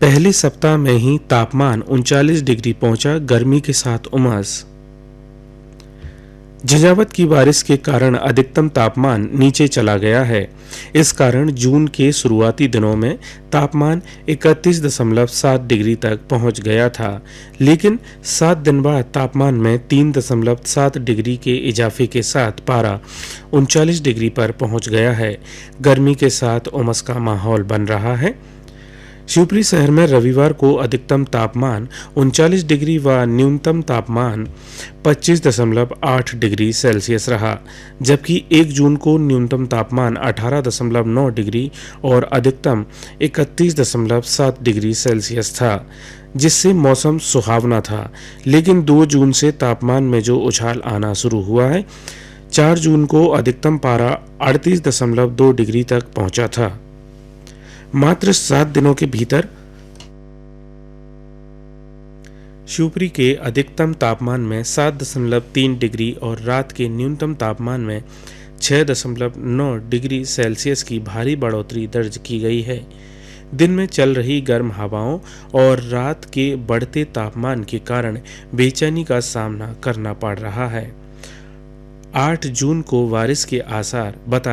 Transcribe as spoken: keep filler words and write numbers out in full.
पहले सप्ताह में ही तापमान उनचालीस डिग्री पहुंचा, गर्मी के साथ उमस। झंझावात की बारिश के कारण अधिकतम तापमान नीचे चला गया है। इस कारण जून के शुरुआती दिनों में तापमान इकतीस दशमलव सात डिग्री तक पहुंच गया था, लेकिन सात दिन बाद तापमान में तीन दशमलव सात डिग्री के इजाफे के साथ पारा उनचालीस डिग्री पर पहुंच गया है। गर्मी के साथ उमस का माहौल बन रहा है। शिवपुरी शहर में रविवार को अधिकतम तापमान उनचालीस डिग्री व न्यूनतम तापमान पच्चीस दशमलव आठ डिग्री सेल्सियस रहा, जबकि एक जून को न्यूनतम तापमान अठारह दशमलव नौ डिग्री और अधिकतम इकतीस दशमलव सात डिग्री सेल्सियस था, जिससे मौसम सुहावना था। लेकिन दो जून से तापमान में जो उछाल आना शुरू हुआ है। चार जून को अधिकतम पारा अड़तीस दशमलव दो डिग्री तक पहुंचा था। मात्र सात दिनों के भीतर शिवपुरी के अधिकतम तापमान में सात दशमलव तीन डिग्री और रात के न्यूनतम तापमान में छह दशमलव नौ डिग्री सेल्सियस की भारी बढ़ोतरी दर्ज की गई है। दिन में चल रही गर्म हवाओं और रात के बढ़ते तापमान के कारण बेचैनी का सामना करना पड़ रहा है। आठ जून को बारिश के आसार बताए